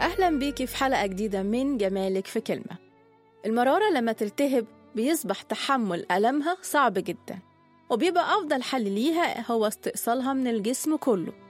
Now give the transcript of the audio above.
أهلا بيكي في حلقة جديدة من جمالك في كلمة. المرارة لما تلتهب بيصبح تحمل ألمها صعب جدا، وبيبقى أفضل حل ليها هو استئصالها من الجسم كله.